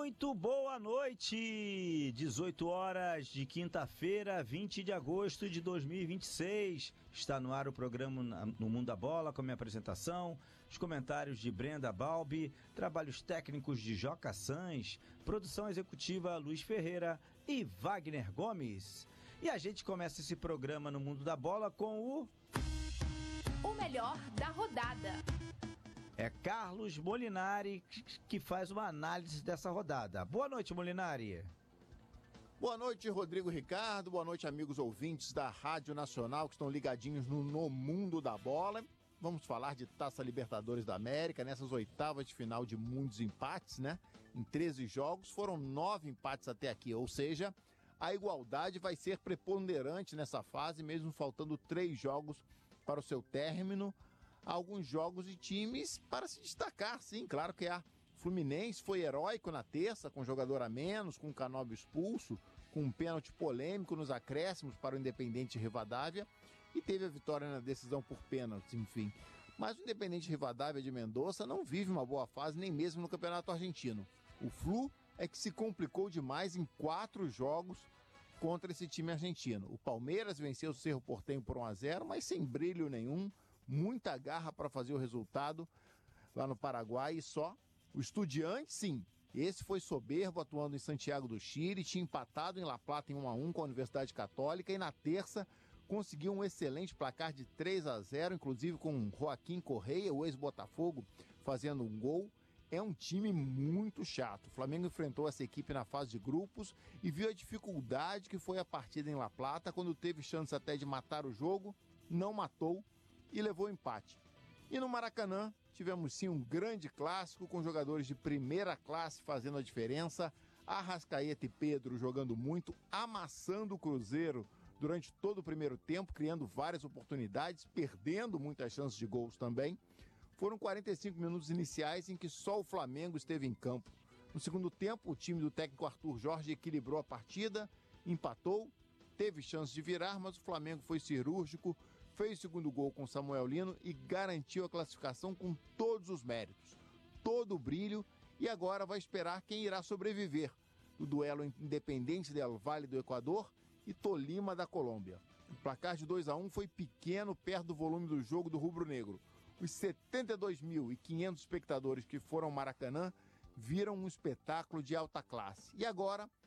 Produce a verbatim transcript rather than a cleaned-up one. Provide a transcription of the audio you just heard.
Muito boa noite! dezoito horas de quinta-feira, vinte de agosto de dois mil e vinte e seis. Está no ar o programa No Mundo da Bola, com a minha apresentação, os comentários de Brenda Balbi, trabalhos técnicos de Joca Sans, produção executiva Luiz Ferreira e Wagner Gomes. E a gente começa esse programa No Mundo da Bola com o... O melhor da rodada. É Carlos Molinari que faz uma análise dessa rodada. Boa noite, Molinari. Boa noite, Rodrigo Ricardo. Boa noite, amigos ouvintes da Rádio Nacional que estão ligadinhos no, no Mundo da Bola. Vamos falar de Taça Libertadores da América, nessas oitavas de final de muitos empates, né? Em treze jogos, foram nove empates até aqui, ou seja, a igualdade vai ser preponderante nessa fase, mesmo faltando três jogos para o seu término. Alguns jogos e times para se destacar, sim, claro que há. Fluminense foi heróico na terça, com jogador a menos, com o Canóbio expulso, com um pênalti polêmico nos acréscimos para o Independente Rivadavia, e teve a vitória na decisão por pênaltis, enfim. Mas o Independente Rivadavia de Mendoza não vive uma boa fase, nem mesmo no Campeonato Argentino. O Flu é que se complicou demais em quatro jogos contra esse time argentino. O Palmeiras venceu o Cerro Porteño por um a zero, mas sem brilho nenhum, muita garra para fazer o resultado lá no Paraguai e só. O Estudiantes, sim, esse foi soberbo, atuando em Santiago do Chile, tinha empatado em La Plata em um a um com a Universidade Católica e na terça conseguiu um excelente placar de três a zero, inclusive com Joaquim Correia, o ex-Botafogo, fazendo um gol. É um time muito chato. O Flamengo enfrentou essa equipe na fase de grupos e viu a dificuldade que foi a partida em La Plata, quando teve chance até de matar o jogo, não matou e levou empate. E no Maracanã, tivemos sim um grande clássico com jogadores de primeira classe fazendo a diferença. Arrascaeta e Pedro jogando muito, amassando o Cruzeiro durante todo o primeiro tempo, criando várias oportunidades, perdendo muitas chances de gols também. Foram quarenta e cinco minutos iniciais em que só o Flamengo esteve em campo. No segundo tempo, o time do técnico Arthur Jorge equilibrou a partida, empatou, teve chance de virar, mas o Flamengo foi cirúrgico, fez o segundo gol com Samuel Lino e garantiu a classificação com todos os méritos, todo o brilho, e agora vai esperar quem irá sobreviver do duelo Independente del Valle do Equador e Tolima da Colômbia. O placar de dois a um foi pequeno perto do volume do jogo do rubro-negro. Os setenta e dois mil e quinhentos espectadores que foram ao Maracanã viram um espetáculo de alta classe. E agora